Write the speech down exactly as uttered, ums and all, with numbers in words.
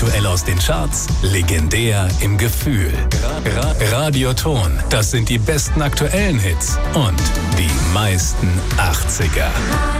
Aktuell aus den Charts, legendär im Gefühl. Ra Radioton, das sind die besten aktuellen Hits und die meisten achtziger.